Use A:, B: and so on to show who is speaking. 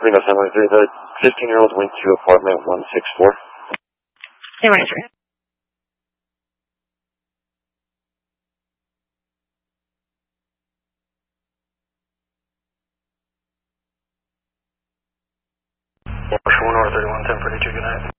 A: Reno 713, the 15-year-old went to apartment 164.
B: Hey, Roger.
C: Marshall 1 North 3110, pretty good night.